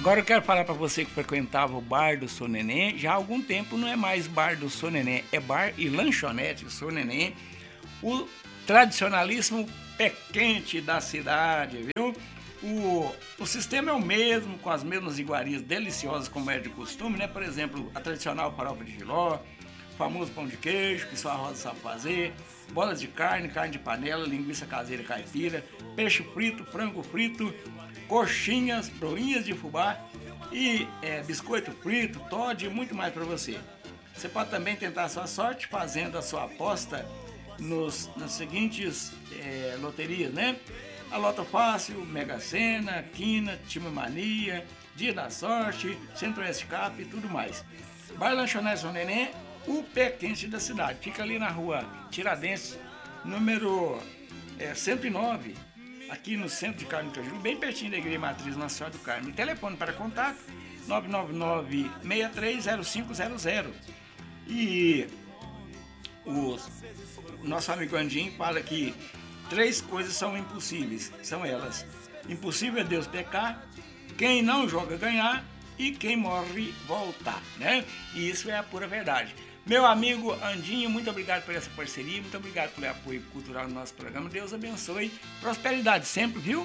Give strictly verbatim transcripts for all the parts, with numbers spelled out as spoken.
Agora eu quero falar para você que frequentava o bar do Sou Neném. Já há algum tempo não é mais bar do Sou Neném, é bar e lanchonete do Sou Neném. O tradicionalíssimo pé quente da cidade, viu? O, o sistema é o mesmo, com as mesmas iguarias deliciosas como é de costume, né? Por exemplo, a tradicional farofa de jiló, o famoso pão de queijo, que só a Rosa sabe fazer, bolas de carne, carne de panela, linguiça caseira caipira, peixe frito, frango frito, coxinhas, broinhas de fubá e é, biscoito frito, toddy e muito mais para você. Você pode também tentar a sua sorte fazendo a sua aposta nos, nas seguintes é, loterias, né? A Loto Fácil, Mega Sena, Quina, Time Mania, Dia da Sorte, Centro-Oeste Cap e tudo mais. Bar Lanchonete Sou Neném, o pé quente da cidade. Fica ali na rua Tiradentes, número é, cento e nove, aqui no centro de Carmo Caju, bem pertinho da Igreja Matriz Nossa Senhora do Carmo. E telefone para contato nove nove nove, seis três zero cinco zero zero. E o nosso amigo Andinho fala que três coisas são impossíveis. São elas: impossível é Deus pecar, quem não joga ganhar e quem morre voltar, né? E isso é a pura verdade. Meu amigo Andinho, muito obrigado por essa parceria, muito obrigado pelo apoio cultural no nosso programa. Deus abençoe, prosperidade sempre, viu?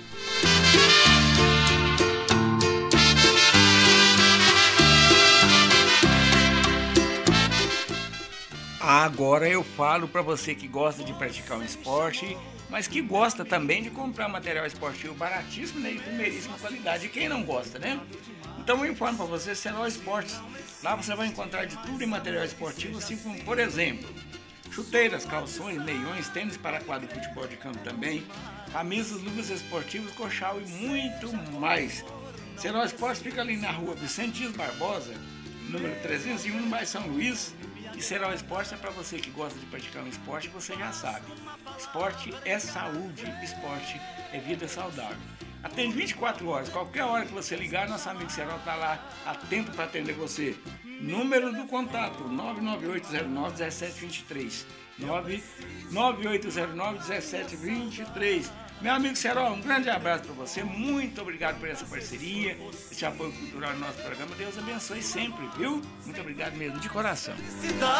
Agora eu falo para você que gosta de praticar um esporte, mas que gosta também de comprar material esportivo baratíssimo, né, e de primeiríssima qualidade. E quem não gosta, né? Então eu informo para você, Serol Esportes. Lá você vai encontrar de tudo em material esportivo, assim como, por exemplo, chuteiras, calções, meiões, tênis para quadro, futebol de campo também, camisas, luvas esportivas, coxal e muito mais. Serol Esportes fica ali na rua Vicente Dias Barbosa, número trezentos e um, no bairro São Luís. E Serol Esporte é para você que gosta de praticar um esporte, você já sabe. Esporte é saúde, esporte é vida saudável. Atende vinte e quatro horas, qualquer hora que você ligar, nosso amigo Serol está lá atento para atender você. Número do contato, nove nove oito zero nove um sete dois três. nove nove oito zero nove um sete dois três. Meu amigo Serol, um grande abraço para você, muito obrigado por essa parceria, esse apoio cultural no nosso programa. Deus abençoe sempre, viu? Muito obrigado mesmo, de coração.